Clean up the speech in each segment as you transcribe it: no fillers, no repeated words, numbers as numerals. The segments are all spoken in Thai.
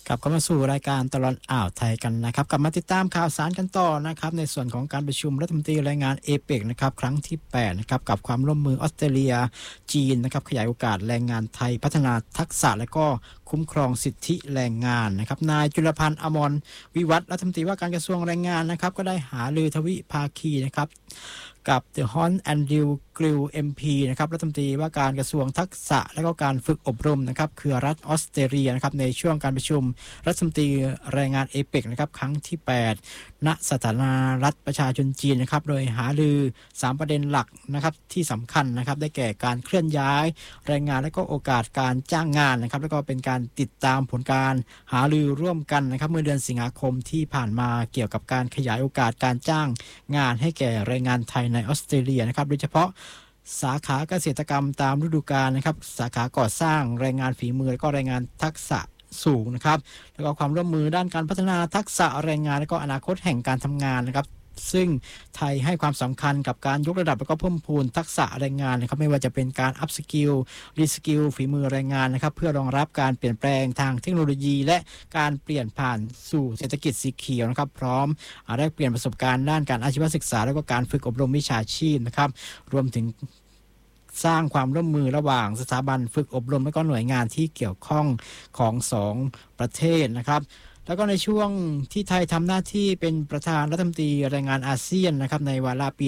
กลับเข้ามาสู่รายการตลอดอ่าวไทยกันนะครับกลับมาติดตามข่าวสารกันต่อนะครับในส่วนของการประชุมรัฐมนตรีแรงงานเอเปกนะครับครั้งที่8นะครับกับความร่วมมือออสเตรเลียจีนนะครับขยายโอกาสแรงงานไทยพัฒนาทักษะและก็คุ้มครองสิทธิแรงงานนะครับนายจุลพันธ์อมรวิวัฒน์รัฐมนตรีว่าการกระทรวงแรงงานนะครับก็ได้หารือทวิภาคีนะครับกับเดอะฮอนแอนดิวกริลMPนะครับรัฐมนตรีว่าการกระทรวงทักษะและก็การฝึกอบรมนะครับเครือรัฐออสเตรเลียนะครับในช่วงการประชุมรัฐมนตรีแรงงานเอเปกนะครับครั้งที่8ณสถานะรัฐประชาชนจีนนะครับโดยหารือ3ประเด็นหลักนะครับที่สำคัญนะครับได้แก่การเคลื่อนย้ายแรงงานและก็โอกาสการจ้างงานนะครับแล้วก็เป็นการติดตามผลการหารือร่วมกันนะครับเมื่อเดือนสิงหาคมที่ผ่านมาเกี่ยวกับการขยายโอกาสการจ้างงานให้แก่แรงงานไทยในออสเตรเลียนะครับโดยเฉพาะสาขาเกษตรกรรมตามฤดูกาลนะครับสาขาก่อสร้างแรงงานฝีมือและก็แรงงานทักษะสูงนะครับแล้วก็ความร่วมมือด้านการพัฒนาทักษะแรงงานและก็อนาคตแห่งการทำงานนะครับซึ่งไทยให้ความสำคัญกับการยกระดับและก็เพิ่มพูนทักษะแรงงานนะครับไม่ว่าจะเป็นการอัพสกิลรีสกิลฝีมือแรงงานนะครับเพื่อรองรับการเปลี่ยนแปลงทางเทคโนโลยีและการเปลี่ยนผ่านสู่เศรษฐกิจสีเขียวนะครับพร้อมได้เปลี่ยนประสบการณ์ด้านการอาชีวศึกษาและก็การฝึกอบรมวิชาชีพนะครับรวมถึงสร้างความร่วมมือระหว่างสถาบันฝึกอบรมและก็หน่วยงานที่เกี่ยวข้องของ2ประเทศนะครับแล้วก็ในช่วงที่ไทยทำหน้าที่เป็นประธานรัฐมนตรีแรงงานอาเซียนนะครับในวาระปี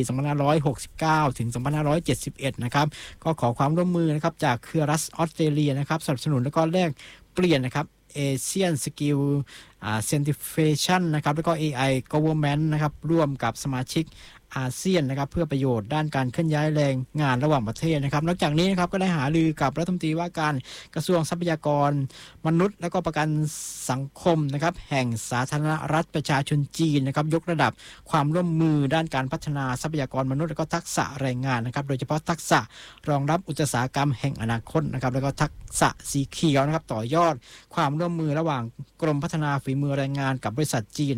2569ถึง2571นะครับก็ขอความร่วมมือนะครับจากเครือรัฐออสเตรเลียนะครับสนับสนุนและก็แลกเปลี่ยนนะครับAsian Skill Certification นะครับแล้วก็ AI Government นะครับร่วมกับสมาชิกอาเซียนนะครับเพื่อประโยชน์ด้านการเคลื่อนย้ายแรงงานระหว่างประเทศนะครับนอกจากนี้นะครับก็ได้หารือกับรัฐมนตรีว่าการกระทรวงทรัพยากรมนุษย์และก็ประกันสังคมนะครับแห่งสาธารณรัฐประชาชนจีนนะครับยกระดับความร่วมมือด้านการพัฒนาทรัพยากรมนุษย์และก็ทักษะแรงงานนะครับโดยเฉพาะทักษะรองรับอุตสาหกรรมแห่งอนาคตนะครับแล้วก็ทักษะสีเขียวนะครับต่อยอดความร่วมมือระหว่างกรมพัฒนาฝีมือแรงงานกับบริษัทจีน